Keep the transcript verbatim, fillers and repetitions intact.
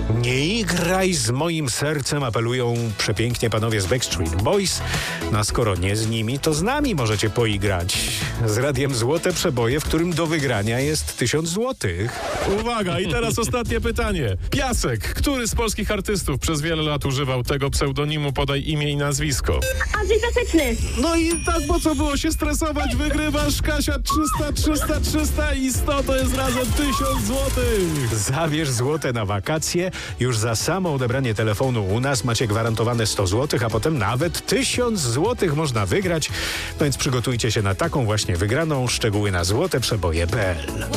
Nie graj z moim sercem, apelują przepięknie panowie z Backstreet Boys. No a skoro nie z nimi, to z nami możecie poigrać. Z radiem Złote Przeboje, w którym do wygrania jest tysiąc złotych. Uwaga, i teraz ostatnie pytanie. Piasek, który z polskich artystów przez wiele lat używał tego pseudonimu? Podaj imię i nazwisko. Andrzej Piaseczny. No i tak, po co było się stresować? Wygrywasz, Kasia, trzysta, trzysta, trzysta i sto, to jest razem tysiąc złotych. Zabierz złote na wakacje. Już za samo odebranie telefonu u nas macie gwarantowane sto złotych, a potem nawet tysiąc złotych można wygrać. No więc przygotujcie się na taką właśnie wygraną. Szczegóły na złoteprzeboje kropka p l.